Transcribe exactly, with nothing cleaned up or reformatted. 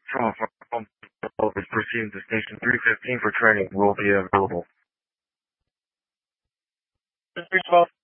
from is proceeding to station three fifteen for training will be available. three twelve